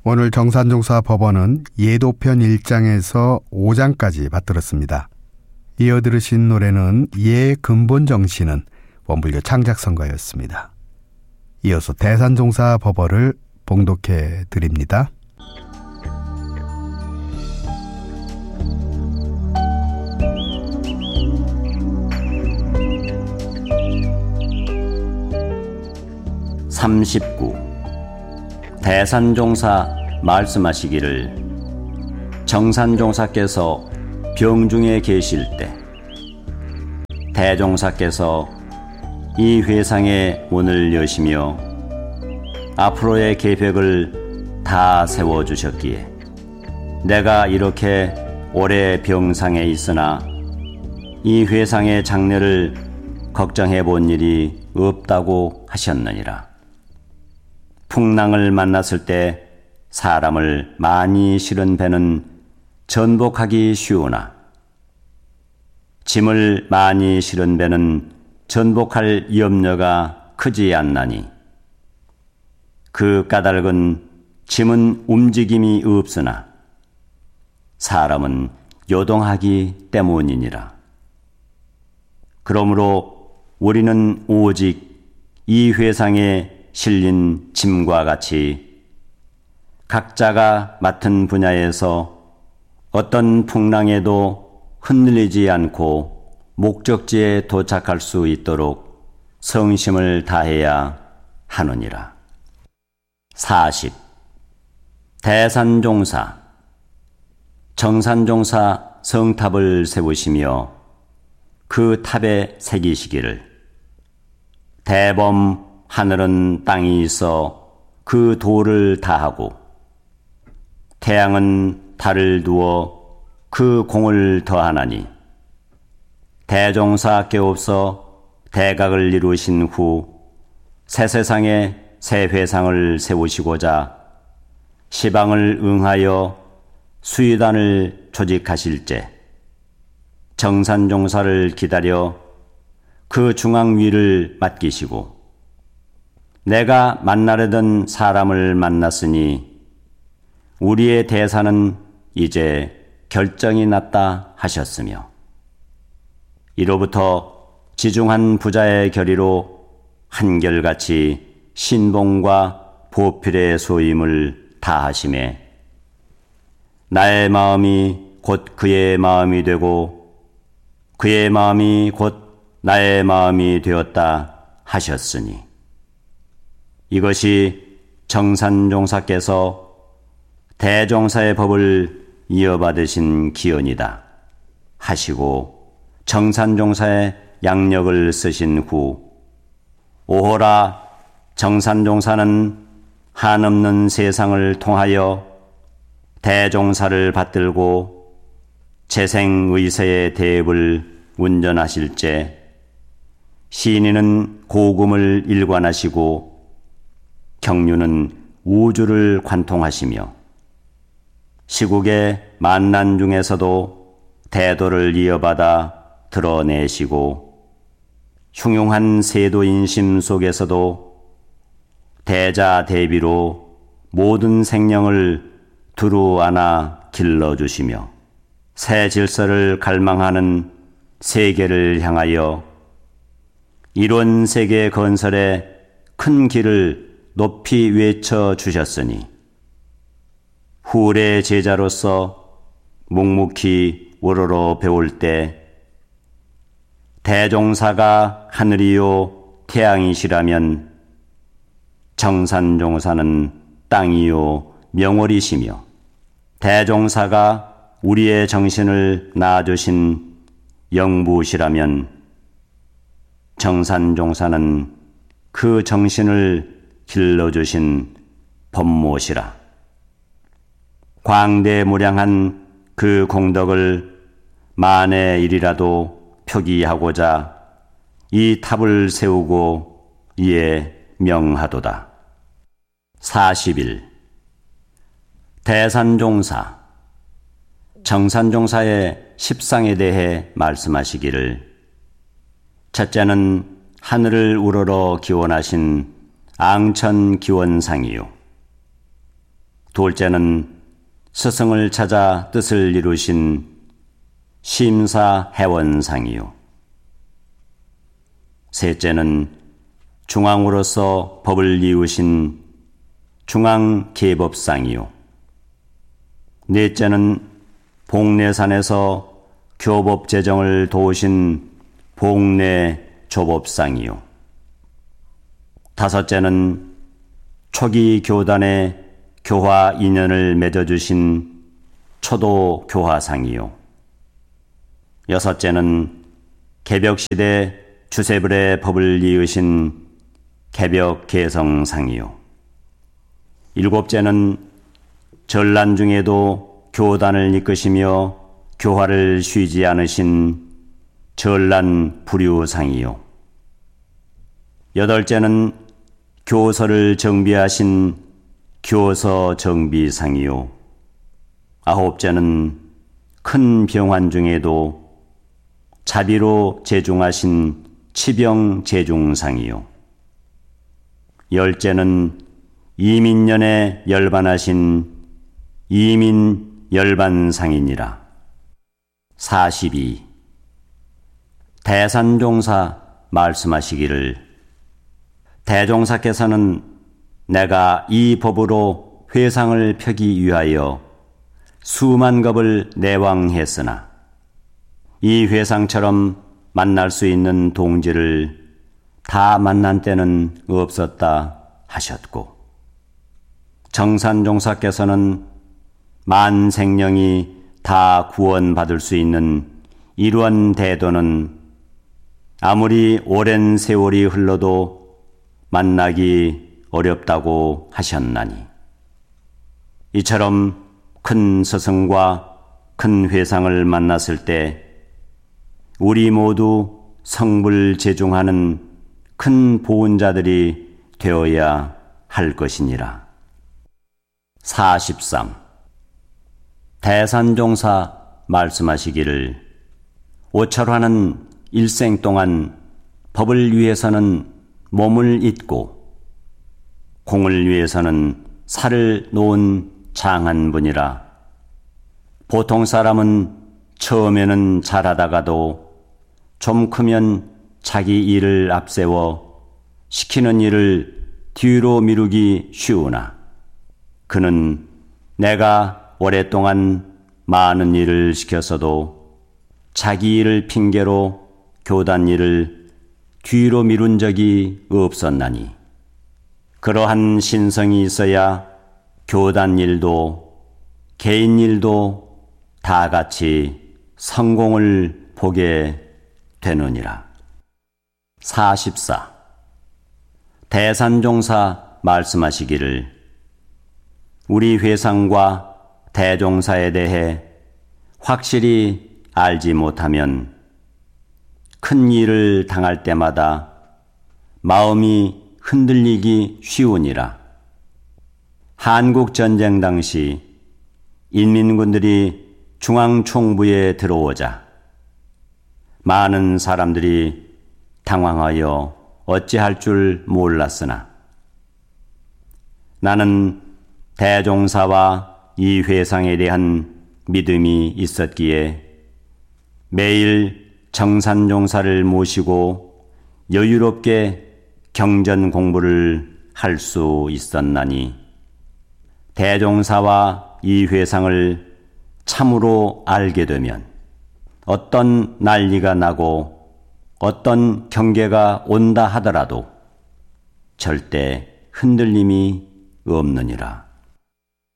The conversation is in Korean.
오늘 정산종사 법원은 예도편 1장에서 5장까지 받들었습니다. 이어 들으신 노래는 예 근본 정신은 원불교 창작선가였습니다. 이어서 대산종사 법어를 봉독해 드립니다. (39) 대산종사 말씀하시기를 정산종사께서 병중에 계실 때 대종사께서 이 회상의 문을 여시며 앞으로의 계획을 다 세워주셨기에 내가 이렇게 오래 병상에 있으나 이 회상의 장래를 걱정해 본 일이 없다고 하셨느니라. 풍랑을 만났을 때 사람을 많이 실은 배는 전복하기 쉬우나 짐을 많이 실은 배는 전복할 염려가 크지 않나니 그 까닭은 짐은 움직임이 없으나 사람은 요동하기 때문이니라. 그러므로 우리는 오직 이 회상에 실린 짐과 같이 각자가 맡은 분야에서 어떤 풍랑에도 흔들리지 않고 목적지에 도착할 수 있도록 성심을 다해야 하느니라. 40. 대산종사 정산종사 성탑을 세우시며 그 탑에 새기시기를 대범 하늘은 땅이 있어 그 도를 다하고 태양은 달을 두어 그 공을 더하나니 대종사 께옵서 대각을 이루신 후 새 세상에 새 회상을 세우시고자 시방을 응하여 수의단을 조직하실제 정산종사를 기다려 그 중앙 위를 맡기시고 내가 만나려던 사람을 만났으니 우리의 대사는 이제 결정이 났다 하셨으며 이로부터 지중한 부자의 결의로 한결같이 신봉과 보필의 소임을 다하심에 나의 마음이 곧 그의 마음이 되고 그의 마음이 곧 나의 마음이 되었다 하셨으니 이것이 정산종사께서 대종사의 법을 이어받으신 기원이다 하시고 정산종사의 양력을 쓰신 후 오호라 정산종사는 한없는 세상을 통하여 대종사를 받들고 재생의세의 대업을 운전하실제 신인은 고금을 일관하시고 경륜은 우주를 관통하시며 시국의 만난 중에서도 대도를 이어받아 드러내시고 흉흉한 세도인심 속에서도 대자 대비로 모든 생명을 두루 안아 길러주시며 새 질서를 갈망하는 세계를 향하여 이론 세계 건설에 큰 길을 높이 외쳐 주셨으니 후래 제자로서 묵묵히 우러러 배울 때 대종사가 하늘이요 태양이시라면 정산종사는 땅이요 명월이시며 대종사가 우리의 정신을 낳아주신 영부시라면 정산종사는 그 정신을 길러주신 법모시라. 광대무량한 그 공덕을 만의 일이라도 표기하고자 이 탑을 세우고 이에 명하도다. 40일 대산종사 정산종사의 십상에 대해 말씀하시기를 첫째는 하늘을 우러러 기원하신 앙천기원상이요 둘째는 스승을 찾아 뜻을 이루신 심사해원상이요. 셋째는 중앙으로서 법을 이루신 중앙계법상이요. 넷째는 복례산에서 교법 제정을 도우신 복례조법상이요. 다섯째는 초기 교단의 교화 인연을 맺어주신 초도교화상이요. 여섯째는 개벽시대 주세불의 법을 이으신 개벽개성상이요. 일곱째는 전란 중에도 교단을 이끄시며 교화를 쉬지 않으신 전란불유상이요. 여덟째는 교서를 정비하신 교서정비상이요. 아홉째는 큰 병환 중에도 자비로 제중하신 치병제중상이요. 열째는 이민년에 열반하신 이민열반상이니라. 42. 대산종사 말씀하시기를 대종사께서는 내가 이 법으로 회상을 펴기 위하여 수만 겁을 내왕했으나 이 회상처럼 만날 수 있는 동지를 다 만난 때는 없었다 하셨고, 정산종사께서는 만생령이 다 구원받을 수 있는 이러한 대도는 아무리 오랜 세월이 흘러도 만나기 어렵다고 하셨나니, 이처럼 큰 스승과 큰 회상을 만났을 때 우리 모두 성불 제중하는 큰 보은자들이 되어야 할 것이니라. 43. 대산종사 말씀하시기를 오철화는 일생 동안 법을 위해서는 몸을 잇고 공을 위해서는 살을 놓은 장한 분이라. 보통 사람은 처음에는 잘하다가도 좀 크면 자기 일을 앞세워 시키는 일을 뒤로 미루기 쉬우나, 그는 내가 오랫동안 많은 일을 시켰어도 자기 일을 핑계로 교단 일을 뒤로 미룬 적이 없었나니, 그러한 신성이 있어야 교단 일도 개인 일도 다 같이 성공을 보게 되느니라. 44. 대산종사 말씀하시기를 우리 회상과 대종사에 대해 확실히 알지 못하면 큰 일을 당할 때마다 마음이 흔들리기 쉬우니라. 한국전쟁 당시 인민군들이 중앙총부에 들어오자 많은 사람들이 당황하여 어찌할 줄 몰랐으나, 나는 대종사와 이 회상에 대한 믿음이 있었기에 매일 정산종사를 모시고 여유롭게 경전 공부를 할 수 있었나니, 대종사와 이 회상을 참으로 알게 되면 어떤 난리가 나고 어떤 경계가 온다 하더라도 절대 흔들림이 없느니라.